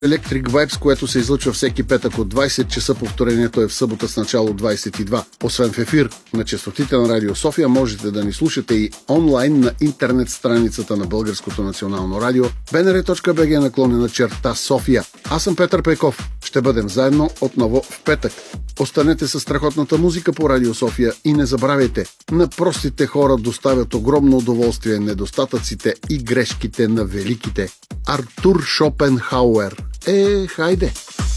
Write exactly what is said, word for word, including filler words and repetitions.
Electric Vibes, което се излъчва всеки петък от двайсет часа, повторението е в събота с начало двайсет и два. Освен в ефир на честотите на Радио София, можете да ни слушате и онлайн на интернет страницата на Българското национално радио б н р точка б г наклонена черта София. Аз съм Петър Пейков. Ще бъдем заедно отново в петък. Останете със страхотната музика по Радио София и не забравяйте, на простите хора доставят огромно удоволствие недостатъците и грешките на великите. Артур Шопенхауер. Е, хайде!